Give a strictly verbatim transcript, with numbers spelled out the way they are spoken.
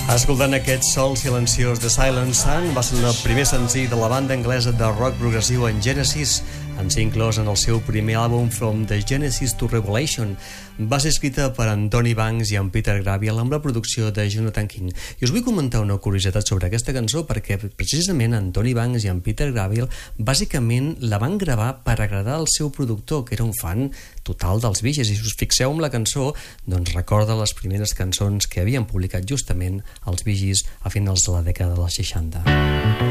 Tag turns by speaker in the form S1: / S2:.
S1: Escoltant aquest sol silenciós de Silent Sun, va ser el primer senzill de la banda anglesa de rock progressiu en Genesis, en ser inclòs en el seu primer àlbum From the Genesis to Revelation. Va ser escrita per Tony Banks i en Peter Gabriel amb la producció de Jonathan King. I us vull comentar una curiositat sobre aquesta cançó perquè precisament en Tony Banks i en Peter Gabriel bàsicament la van gravar per agradar al seu productor, que era un fan total dels Bee Gees. I si us fixeu en la cançó, doncs recorda les primeres cançons que havien publicat justament els Bee Gees a finals de la dècada dels seixanta.